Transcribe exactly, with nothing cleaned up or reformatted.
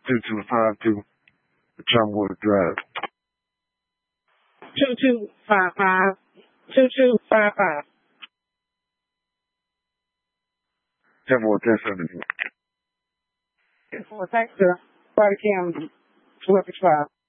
two two five two Chumwood Drive. Two two five five. Two two five five. Ten more ten seventy. For thanks to Body Cam two five.